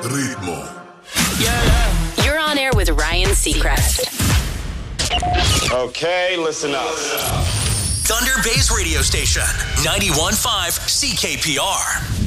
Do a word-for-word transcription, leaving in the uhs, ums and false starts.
Ritmo. Yeah, yeah. You're on air with Ryan Seacrest. Okay, listen up. Thunder Bay's radio station, ninety-one point five C K P R.